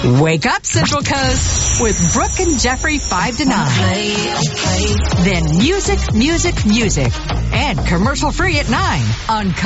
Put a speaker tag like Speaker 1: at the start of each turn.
Speaker 1: Wake up, Central Coast, with Brooke and Jeffrey 5 to 9. Then music, and commercial free at 9 on